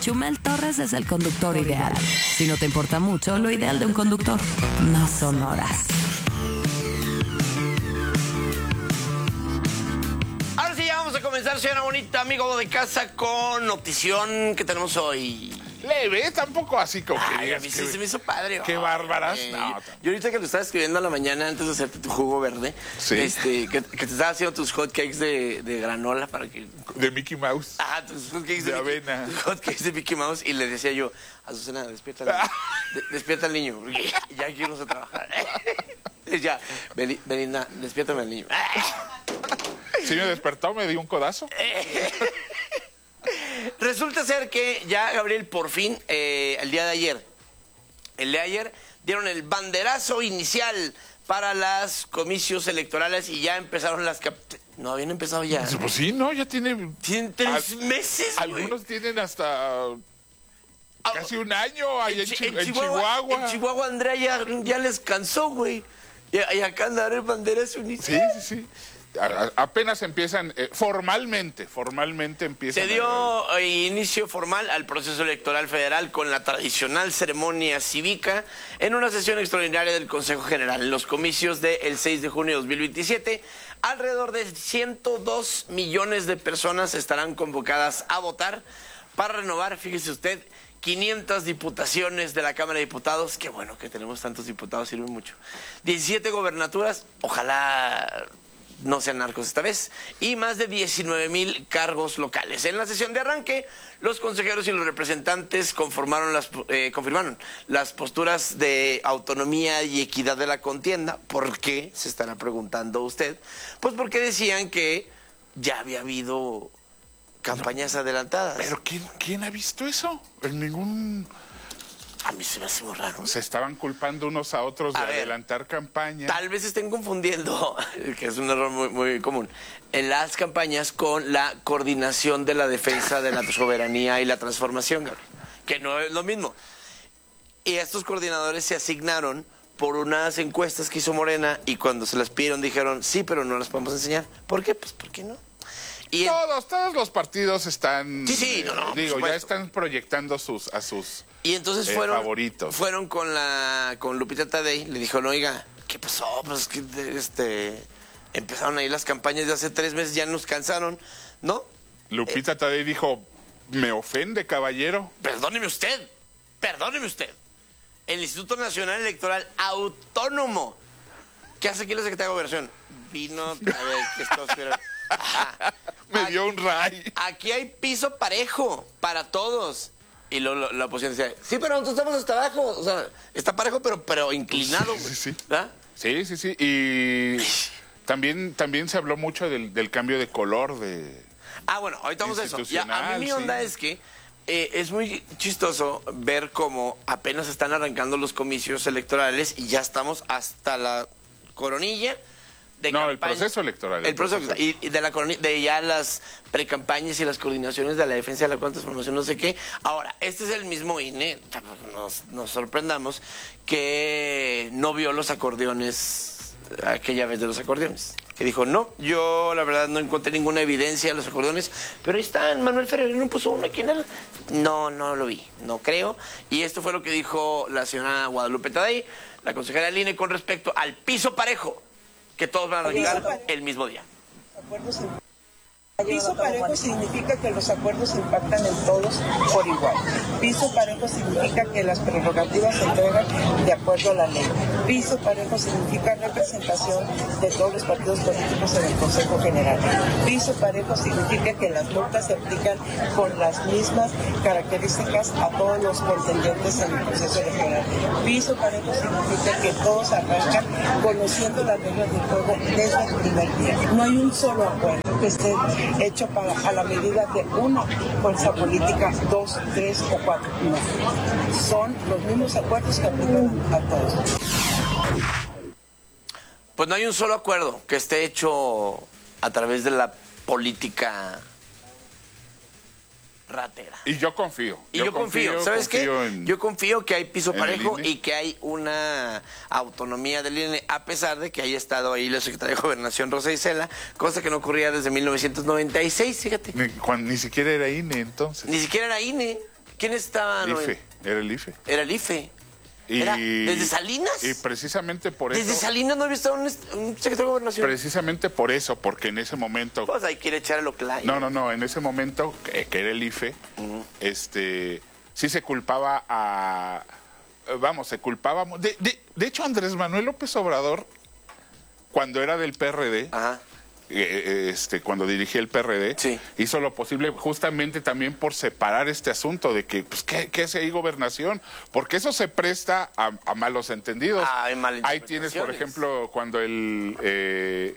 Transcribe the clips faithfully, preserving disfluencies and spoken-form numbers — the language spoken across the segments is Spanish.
Chumel Torres es el conductor ideal. Si no te importa mucho, lo ideal de un conductor no son horas. Ahora sí, ya vamos a comenzar, señora bonita, amigo de casa, con notición que tenemos hoy. Leve, tampoco así como que Ay, digas a mí que- sí se me hizo padre. Qué oh, bárbaras. eh, No, yo ahorita que lo estaba escribiendo a la mañana antes de hacerte tu jugo verde, Sí. este, que, que te estaba haciendo tus hot cakes de, de granola para que... de Mickey Mouse. Ah, tus hot cakes de, De Mickey- avena. tus hot cakes de Mickey Mouse, y le decía yo, Azucena, despierta al niño, de- despierta al niño, porque ya quiero irnos a trabajar. Ya, Beli- Belinda, despiértame al niño. Sí me despertó, me dio un codazo. Resulta ser que ya, Gabriel, por fin, eh, el día de ayer, el de ayer, dieron el banderazo inicial para las comicios electorales y ya empezaron las... cap- No, habían empezado ya. Pues sí, no, ya tiene... Tienen tres Al- meses, güey. Algunos tienen hasta Ah, casi un año ahí en, Chi- Chi- en Chihuahua. En Chihuahua, Andrea ya, ya les cansó, güey. Y, y acá andará el banderazo Sí, inicial. sí, sí. A- a- apenas empiezan, eh, formalmente, formalmente empiezan. Se dio eh, inicio formal al proceso electoral federal con la tradicional ceremonia cívica en una sesión extraordinaria del Consejo General. En los comicios del seis de junio de dos mil veintisiete, alrededor de ciento dos millones de personas estarán convocadas a votar para renovar, fíjese usted, quinientas diputaciones de la Cámara de Diputados. Qué bueno que tenemos tantos diputados, sirve mucho. diecisiete gobernaturas, ojalá no sean narcos esta vez, y más de diecinueve mil cargos locales. En la sesión de arranque, los consejeros y los representantes conformaron las, eh, confirmaron las posturas de autonomía y equidad de la contienda. ¿Por qué? Se estará preguntando usted. Pues porque decían que ya había habido campañas adelantadas. Pero ¿quién, ¿quién ha visto eso? En ningún... A mí se me hace muy raro. Se estaban culpando unos a otros de A ver, adelantar campaña. Tal vez estén confundiendo, que es un error muy, muy común, en las campañas con la coordinación de la defensa de la soberanía y la transformación, Gabriel, que no es lo mismo. Y estos coordinadores se asignaron por unas encuestas que hizo Morena y cuando se las pidieron dijeron, sí, pero no las podemos enseñar. ¿Por qué? Pues, ¿por qué no? Y en- Todos, todos los partidos están... Sí, sí, no, no, por Digo, ya supuesto. están proyectando sus, a sus... Y entonces eh, fueron, favoritos. fueron con la con Lupita Tadei, le dijo, no, oiga, ¿qué pasó? Pues es que este, empezaron ahí las campañas de hace tres meses, ya nos cansaron, ¿no? Lupita Tadei dijo, me ofende, caballero. Perdóneme usted, perdóneme usted. El Instituto Nacional Electoral Autónomo, ¿qué hace aquí la Secretaría de Gobernación? Vino a ver qué está haciendo. Ajá. Me Aquí- dio un ray. Aquí hay piso parejo para todos. Y luego la, la oposición decía, sí, pero nosotros estamos hasta abajo. O sea, está parejo, pero, pero inclinado. Sí, sí, sí. ¿Verdad? Sí, sí, sí. Y también, también se habló mucho del, del cambio de color de... Ah, bueno, ahorita vamos a eso. Ya, a mí mi Institucional, onda sí. es que eh, es muy chistoso ver cómo apenas están arrancando los comicios electorales y ya estamos hasta la coronilla de No, el campaña. proceso electoral. El proceso, y, y de la coroni- de ya las precampañas y las coordinaciones de la defensa de la transformación, no sé qué. Ahora, este es el mismo I N E, tampoco nos, nos sorprendamos, que no vio los acordeones, aquella vez de los acordeones. Que dijo, no, yo la verdad no encontré ninguna evidencia de los acordeones, pero ahí están, Manuel Ferrerino puso uno aquí en el... No, no lo vi, no creo. Y esto fue lo que dijo la señora Guadalupe Tadei, la consejera del I N E, con respecto al piso parejo, que todos van a arrancar el mismo día. Acuerdos en- Piso parejo significa que los acuerdos impactan en todos por igual. Piso parejo significa que las prerrogativas se entregan de acuerdo a la ley. Piso parejo significa representación de todos los partidos políticos en el Consejo General. Piso parejo significa que las multas se aplican con las mismas características a todos los contendientes en el proceso electoral. Piso parejo significa que todos arrancan conociendo las reglas del juego desde el primer día. No hay un solo acuerdo que esté hecho para a la medida de una fuerza política, dos, tres o cuatro. No. Son los mismos acuerdos que aplican a todos. Pues no hay un solo acuerdo que esté hecho a través de la política ratera. Y yo confío. Y yo, confío, ¿sabes confío qué? en- Yo confío que hay piso en el parejo I N E. y que hay una autonomía del I N E, a pesar de que haya estado ahí la secretaria de Gobernación Rosa Isela, cosa que no ocurría desde mil novecientos noventa y seis, fíjate. Ni, cuan- ni siquiera era I N E entonces. Ni siquiera era I N E. ¿Quién estaba? I no, F E, era el I F E. Era el I F E. Y, ¿Era desde Salinas? Y precisamente por eso... Desde Salinas no había estado un, un secretario de Gobernación. Precisamente por eso, porque en ese momento... Pues ahí quiere echar lo que la... No, no, no, en ese momento, que, que era el I F E, uh-huh. este, sí se culpaba a... Vamos, se culpaba... De, de, de hecho, Andrés Manuel López Obrador, cuando era del P R D... Ajá. Este, cuando dirigía el P R D, sí. hizo lo posible justamente también por separar este asunto de que, pues, ¿qué, qué es ahí gobernación? Porque eso se presta a, a malos entendidos. Ah, hay ahí tienes, por ejemplo, cuando el eh,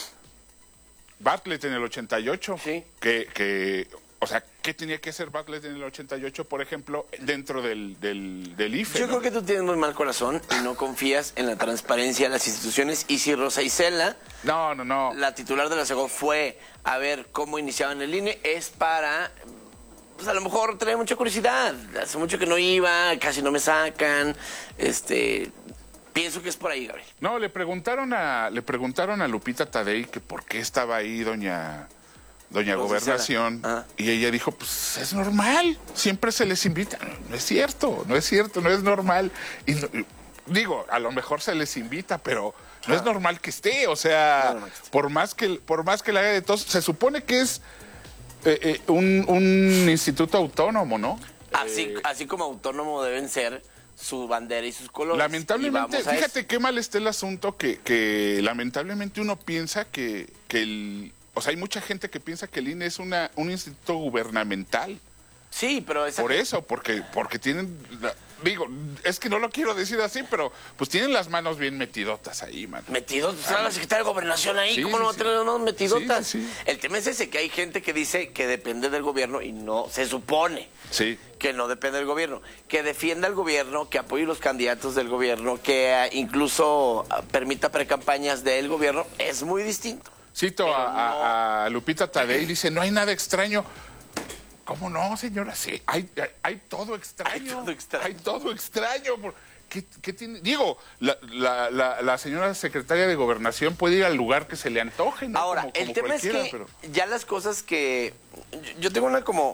Bartlett en el ochenta y ocho, sí. que, que, o sea, ¿qué tenía que hacer Bartlett en el ochenta y ocho, por ejemplo, dentro del, del, del I F E? Yo ¿no? creo que tú tienes muy mal corazón y no confías en la transparencia de las instituciones. Y si Rosa Isela, no, no, no. la titular de la SEGO, fue a ver cómo iniciaban el I N E, es para, pues a lo mejor tener mucha curiosidad. Hace mucho que no iba, casi no me sacan, este... Pienso que es por ahí, Gabriel. No, le preguntaron a, le preguntaron a Lupita Tadei que por qué estaba ahí doña... Doña Gobernación, ah. y ella dijo, pues es normal, siempre se les invita. No es cierto, no es cierto, no es normal. Y no, digo, a lo mejor se les invita, pero no ah. es normal que esté, o sea, no, no, no por más que por más que la haga de todos, se supone que es eh, eh, un, un instituto autónomo, ¿no? Así, eh, así como autónomo deben ser su bandera y sus colores. Lamentablemente, fíjate qué mal está el asunto, que, que lamentablemente uno piensa que, que el... O sea, hay mucha gente que piensa que el I N E es una, un instituto gubernamental. Sí, pero... Esa... Por eso, porque, porque tienen... Digo, es que no lo quiero decir así, pero pues tienen las manos bien metidotas ahí, man. ¿Metidotas? ¿Está la secretaria de Gobernación ahí? Sí, ¿Cómo sí, no va a tener sí. unas metidotas? Sí, sí, sí. El tema es ese, que hay gente que dice que depende del gobierno y no, se supone sí. que no depende del gobierno. Que defienda al gobierno, que apoye los candidatos del gobierno, que incluso permita precampañas del gobierno, es muy distinto. Cito a, no... a, a Lupita Tadei, dice, no hay nada extraño. ¿Cómo no, señora? Sí, hay, hay, hay todo extraño. Hay todo extraño. Hay todo extraño. ¿Qué, qué tiene? Digo, la, la, la, la señora secretaria de Gobernación puede ir al lugar que se le antoje, ¿no? Ahora, como, el como tema es que pero... ya las cosas que... Yo tengo una como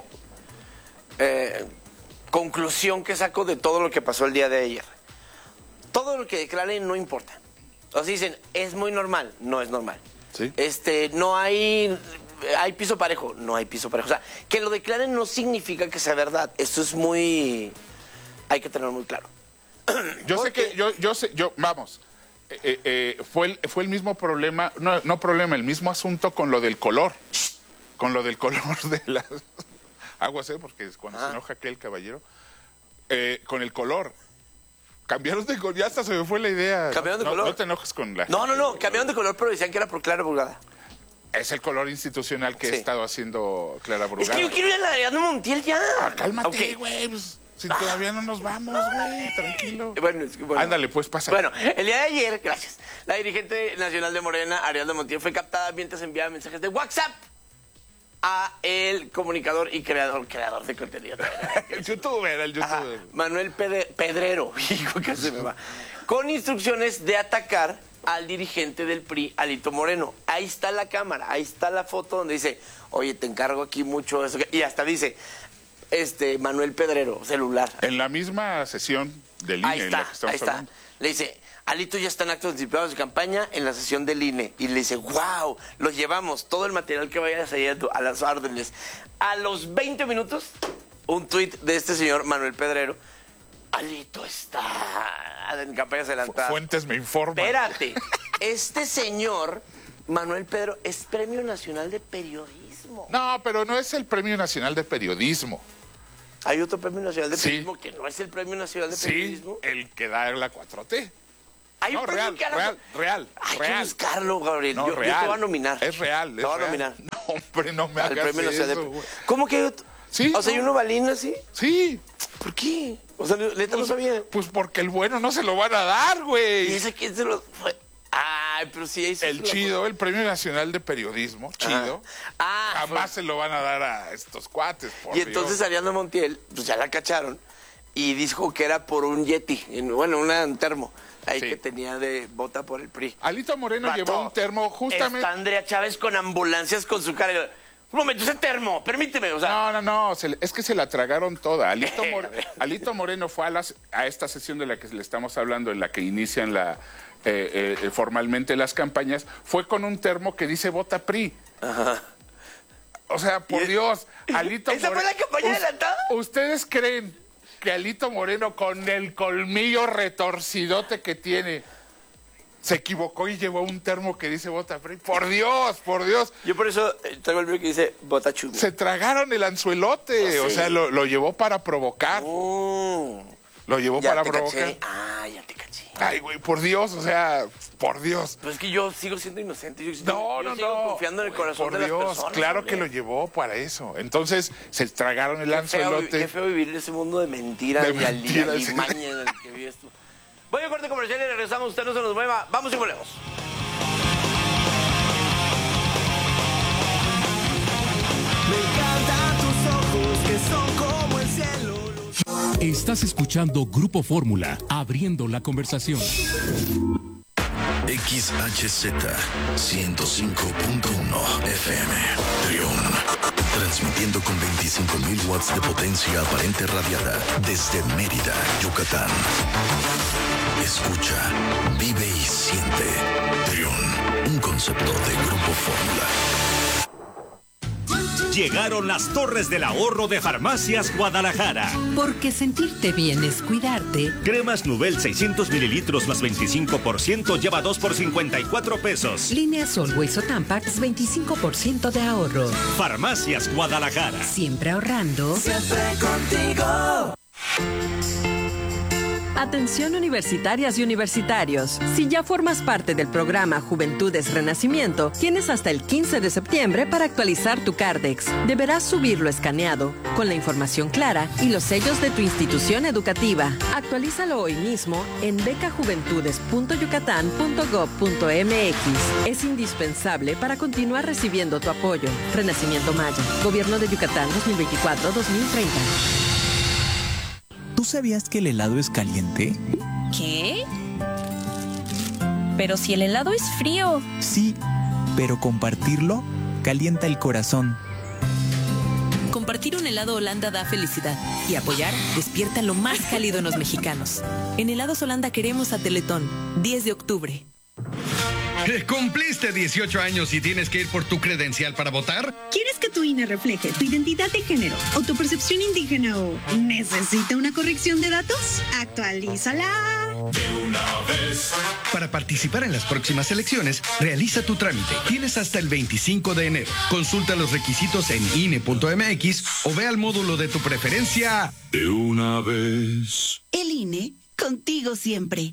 eh, conclusión que saco de todo lo que pasó el día de ayer. Todo lo que declaren no importa. O sea, dicen, es muy normal. No es normal. ¿Sí? Este, no hay, hay piso parejo, no hay piso parejo. O sea, que lo declaren no significa que sea verdad. Esto es muy, hay que tenerlo muy claro. Yo Porque... sé que, yo, yo sé, yo, vamos, eh, eh, fue, el, fue el mismo problema, no, no problema, el mismo asunto con lo del color, con lo del color de las aguas, ¿eh? Porque cuando ah. se enoja aquel caballero, eh, con el color. Cambiaron de color, ya hasta se me fue la idea. ¿Cambiaron de no, color? No te enojes con la... No, no, no, cambiaron de color, pero decían que era por Clara Brugada. Es el color institucional que sí. he estado haciendo Clara Brugada. Es que yo quiero ir a la de Ariadna Montiel ya. Ah, cálmate, güey, okay. pues, si ah. todavía no nos vamos, güey, tranquilo. Bueno, es que, bueno. Ándale, pues, pasa. Bueno, el día de ayer, gracias, la dirigente nacional de Morena, Ariadna Montiel, fue captada mientras enviaba mensajes de WhatsApp a el comunicador y creador, creador de contenido. El youtuber, el youtuber. Ajá, Manuel Pede, Pedrero, hijo, que se me va. Con instrucciones de atacar al dirigente del P R I, Alito Moreno. Ahí está la cámara, ahí está la foto donde dice, oye, te encargo aquí mucho eso. Y hasta dice, este, Manuel Pedrero, celular. En la misma sesión del I N E. Ahí está, en la que estamos ahí está. Hablando. Le dice, Alito ya está en actos anticipados de campaña en la sesión del I N E. Y le dice, wow, lo llevamos, todo el material que vaya a salir a las órdenes. A los veinte minutos, un tuit de este señor Manuel Pedrero. Alito está en campaña adelantada. Fuentes me informan. Espérate, este señor, Manuel Pedrero, es Premio Nacional de Periodismo. No, pero no es el Premio Nacional de Periodismo. Hay otro Premio Nacional de sí. Periodismo que no es el Premio Nacional de sí, Periodismo. el que da la cuatro T. Hay no, un real, que real, real, Hay real. que buscarlo, Gabriel. No, yo, real. yo te voy a nominar. Es real, es Te voy a real. nominar. No, hombre, no me Al hagas Premio eso, Nacional de... güey. ¿Cómo que hay otro? Sí. O sea, ¿hay uno balín así? Sí. ¿Por qué? O sea, neta pues, no sabía. Pues porque el bueno no se lo van a dar, güey. ¿Y ese quién se lo fue? Ay, pero sí... Ahí el chido, el Premio Nacional de Periodismo, chido. Ah, jamás fue... se lo van a dar a estos cuates, por Y entonces Dios. Ariadna Montiel, pues ya la cacharon. Y dijo que era por un Yeti, en, bueno, una, un termo. Ahí sí. que tenía de vota por el P R I. Alito Moreno Vato, llevó un termo justamente... Está Andrea Chávez con ambulancias con su cara. Un momento, ese termo, permíteme, o sea... No, no, no, se, es que se la tragaron toda. Alito, More, Alito Moreno fue a, las, a esta sesión de la que le estamos hablando, en la que inician la, eh, eh, formalmente las campañas, fue con un termo que dice vota P R I. Ajá. O sea, por Dios, Alito ¿Esa Moreno... fue la campaña adelantada? ¿Ustedes creen que Alito Moreno, con el colmillo retorcidote que tiene, se equivocó y llevó un termo que dice vota P R I? Por Dios, por Dios. Yo por eso traigo el mío que dice vota Chume. Se tragaron el anzuelote, oh, sí. O sea, lo, lo llevó para provocar. Oh. Lo llevó ya para te provocar. Caché. Ah, ya te caché. Ay, güey, por Dios, o sea, por Dios. Pues es que yo sigo siendo inocente. Yo, no, yo no, sigo no. confiando en el corazón por de Dios, las personas. Claro hombre. que lo llevó para eso. Entonces, se tragaron el qué anzuelote. Feo, qué feo vivir en ese mundo de mentiras de y mentiras, alimaña sí. En el que vives tú. Voy a corte comercial y regresamos. Usted no se nos mueva. Vamos y volvemos. Me encantan tus ojos que son como el cielo. Estás escuchando Grupo Fórmula, abriendo la conversación. X H Z ciento cinco punto uno F M, Trión. Transmitiendo con veinticinco mil watts de potencia aparente radiada desde Mérida, Yucatán. Escucha, vive y siente. Trión, un concepto de Grupo Fórmula. Llegaron las Torres del Ahorro de Farmacias Guadalajara. Porque sentirte bien es cuidarte. Cremas Nubel seiscientos mililitros más veinticinco por ciento lleva dos por cincuenta y cuatro pesos. Línea Always o Tampax veinticinco por ciento de ahorro. Farmacias Guadalajara. Siempre ahorrando. Siempre contigo. Atención universitarias y universitarios. Si ya formas parte del programa Juventudes Renacimiento, tienes hasta el quince de septiembre para actualizar tu Cardex. Deberás subirlo escaneado, con la información clara y los sellos de tu institución educativa. Actualízalo hoy mismo en becajuventudes punto yucatán punto gob punto m x. Es indispensable para continuar recibiendo tu apoyo. Renacimiento Maya. Gobierno de Yucatán dos mil veinticuatro a dos mil treinta. ¿Tú sabías que el helado es caliente? ¿Qué? Pero si el helado es frío. Sí, pero compartirlo calienta el corazón. Compartir un helado Holanda da felicidad y apoyar despierta lo más cálido en los mexicanos. En Helados Holanda queremos a Teletón, diez de octubre. ¿Cumpliste dieciocho años y tienes que ir por tu credencial para votar? ¿Quieres que tu I N E refleje tu identidad de género o tu percepción indígena o necesita una corrección de datos? ¡Actualízala! De una vez. Para participar en las próximas elecciones, realiza tu trámite. Tienes hasta el veinticinco de enero. Consulta los requisitos en I N E punto m x o ve al módulo de tu preferencia. De una vez. El I N E, contigo siempre.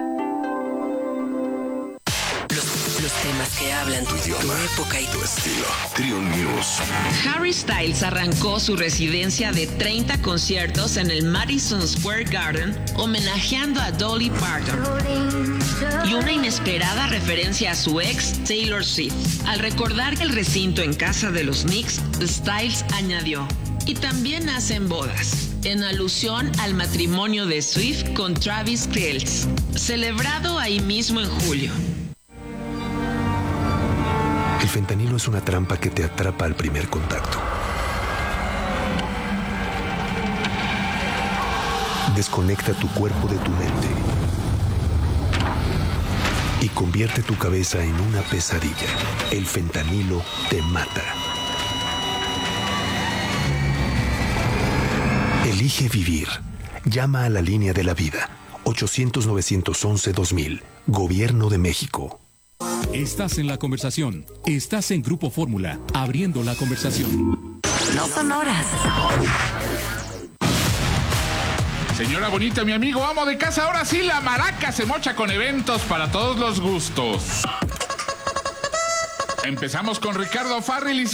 Los temas que hablan tu idioma, tu época y tu estilo. Trión News. Harry Styles arrancó su residencia de treinta conciertos en el Madison Square Garden, homenajeando a Dolly Parton. Y una inesperada referencia a su ex, Taylor Swift. Al recordar el recinto en casa de los Knicks, Styles añadió: y también hacen bodas, en alusión al matrimonio de Swift con Travis Kelce, celebrado ahí mismo en julio. El fentanilo es una trampa que te atrapa al primer contacto. Desconecta tu cuerpo de tu mente y convierte tu cabeza en una pesadilla. El fentanilo te mata. Elige vivir. Llama a la línea de la vida. ochocientos, novecientos once, dos mil. Gobierno de México. Estás en la conversación. Estás en Grupo Fórmula, abriendo la conversación. No son horas. Señora bonita, mi amigo amo de casa, ahora sí la maraca se mocha con eventos para todos los gustos. Empezamos con Ricardo Farrell y